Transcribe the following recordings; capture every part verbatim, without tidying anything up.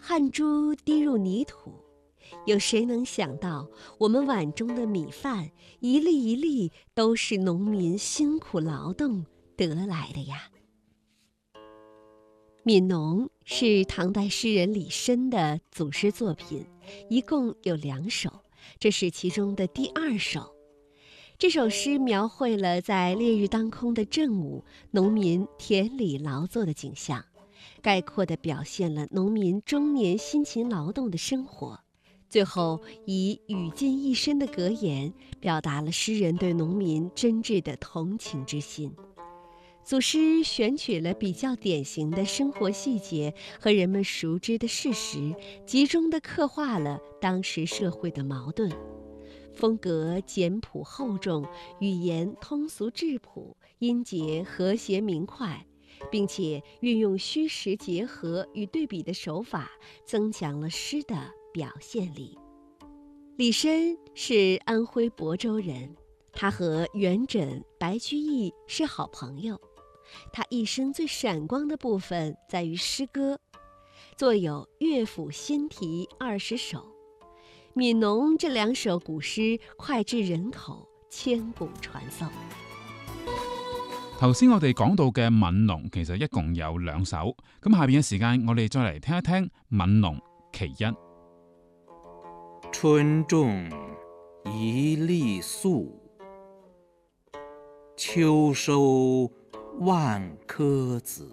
汗珠滴入泥土，有谁能想到我们碗中的米饭一粒一粒都是农民辛苦劳动得来的呀。《悯农》是唐代诗人李绅的组诗作品，一共有两首，这是其中的第二首。这首诗描绘了在烈日当空的正午，农民田里劳作的景象，概括地表现了农民终年辛勤劳动的生活。最后以语尽一身的格言，表达了诗人对农民真挚的同情之心。组诗选取了比较典型的生活细节和人们熟知的事实，集中地刻画了当时社会的矛盾。风格简朴厚重，语言通俗质朴，音节和谐明快，并且运用虚实结合与对比的手法，增强了诗的表现力。李绅是安徽亳州人，他和元稹、白居易是好朋友。他一生最闪光的部分在于诗歌，作有乐府新题二十首。《悯农》这两首古诗脍炙人口，千古傳頌。 頭先我哋講到嘅《憫農》其實一共有兩首，咁下邊嘅時間我哋再嚟聽一聽《憫農》其一。 春種一粒粟，秋收萬顆子。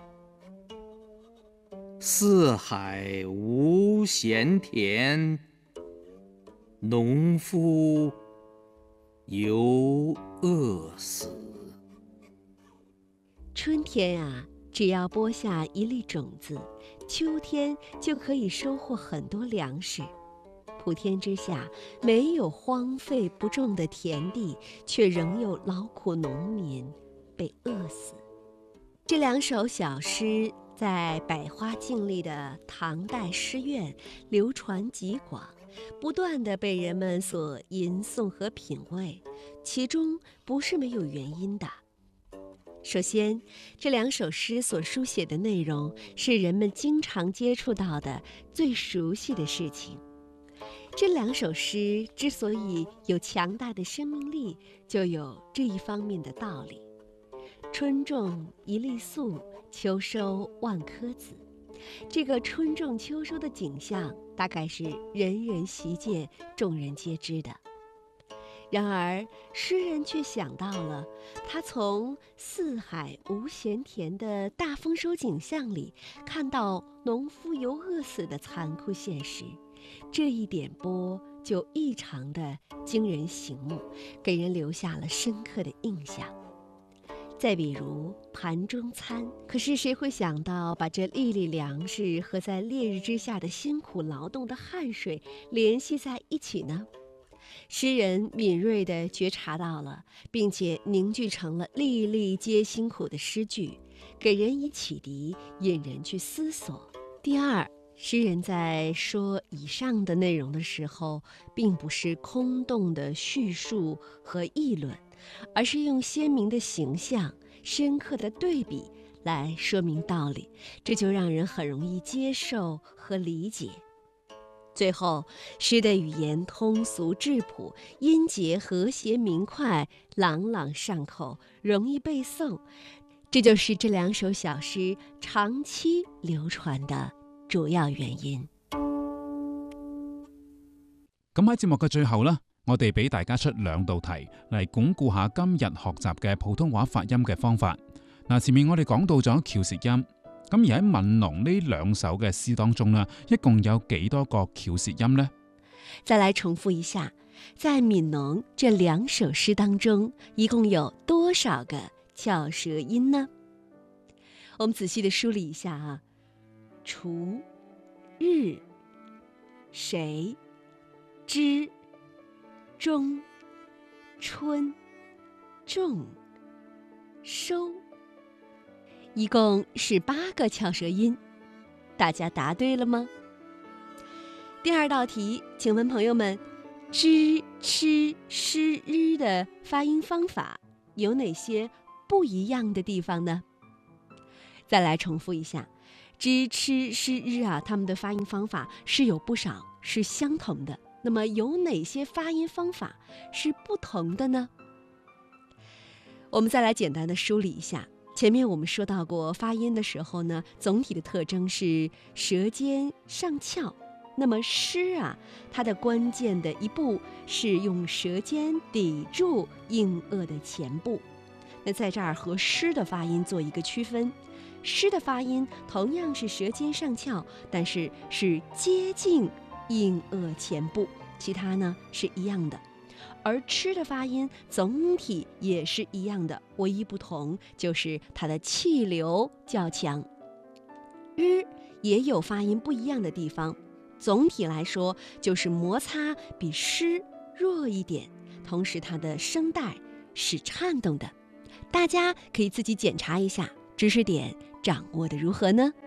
四海無閒田，農夫猶餓死。 春天啊，只要播下一粒種子，秋天就可以收穫很多糧食。普天之下，沒有荒廢不種的田地，卻仍有勞苦農民被餓死。這兩首小詩在百花競麗的唐代詩苑流傳極廣，不斷地被人們所吟誦和品味，其中不是沒有原因的。首先，這兩首詩所書寫的內容是人們經常接觸到的最熟悉的事情。這兩首詩之所以有強大的生命力，就有這一方面的道理。春種一粒粟，秋收萬顆子。這個春種秋收的景象，大概是人人習見、眾人皆知的。然而，詩人卻想到了，他從四海無閒田的大豐收景象裡，看到農夫猶餓死的殘酷現實。這一點撥就異常的驚人醒目，給人留下了深刻的印象。再比如盤中餐，可是誰會想到把這粒粒糧食和在烈日之下的辛苦勞動的汗水聯繫在一起呢？詩人敏銳地覺察到了，並且凝聚成了粒粒皆辛苦的詩句，給人以啟迪，引人去思索。第二，詩人在說以上的內容的時候，並不是空洞的敘述和議論，而是用鮮明的形象、深刻的對比來說明道理，這就讓人很容易接受和理解。最後，詩的語言通俗質樸，音節和諧明快，朗朗上口，容易背誦，這就是這兩首小詩長期流傳的主要原因。 咁喺節目嘅最後呢，我哋俾大家出兩道題嚟鞏固下今日學習嘅普通話發音嘅方法。嗱，前面我哋講到咗翹舌音，咁而喺《憫農》呢兩首嘅詩當中呢，一共有幾多個翹舌音呢？ 再來重複一下，在《憫農》這兩首詩當中，一共有多少個翹舌音呢？我們仔細地梳理一下啊。除、日、誰、知、中、春、種、收，一共是八個翹舌音，大家答對了嗎？第二道題，請問朋友們，知、吃、詩、日的發音方法有哪些不一樣的地方呢？再來重複一下。 知、吃、诗、日啊，它们的发音方法是有不少是相同的。那么有哪些发音方法是不同的呢？我们再来简单的梳理一下。前面我们说到过，发音的时候呢，总体的特征是舌尖上翘。那么诗啊，它的关键的一步是用舌尖抵住硬腭的前部。那在这儿和诗的发音做一个区分，诗的发音同样是舌尖上翘，但是是接近硬腭前部，其他呢是一样的。而吃的发音总体也是一样的，唯一不同就是它的气流较强。日也有发音不一样的地方，总体来说就是摩擦比诗弱一点，同时它的声带是颤动的。大家可以自己检查一下，知识点掌握的如何呢？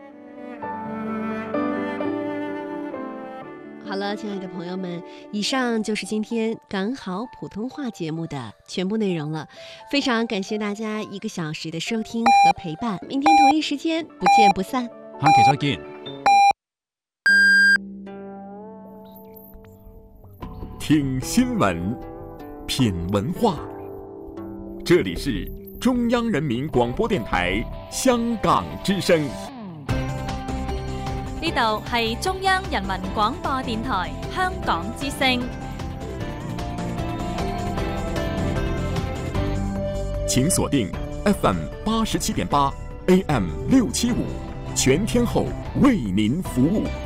好了，亲爱的朋友们，以上就是今天港好普通话节目的全部内容了。非常感谢大家一个小时的收听和陪伴，明天同一时间不见不散。 下期再見。 听新闻，品文化，这里是中央人民广播電台香港之聲。 呢度係中央人民廣播電台香港之聲。 請鎖定 F M 八十七點八 A M 六七五，全天候為您服務。